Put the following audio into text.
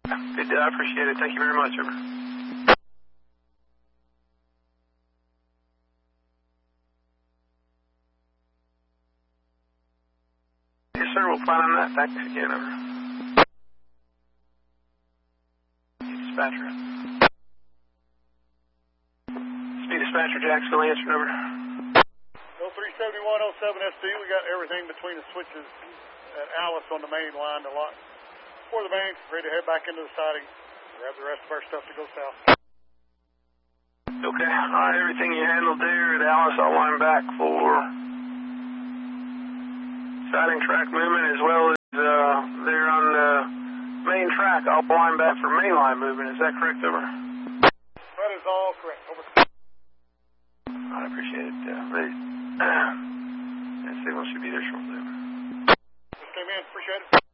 Good deal. I appreciate it. Thank you very much, over. Yes, sir. We'll plan on that. Thanks again, over. Dispatcher. Speed dispatcher, Jacksonville, answering, over. 37107 SD, we got everything between the switches at Alice on the main line to lock for the bank, ready to head back into the siding. Grab the rest of our stuff to go south. Okay, all right, everything you handled there at Alice, I'll line back for siding track movement as well as there on the main track. I'll line back for main line movement. Is that correct, over? That is all correct, over. I appreciate it. That signal should be there shortly. Just came in, appreciate it.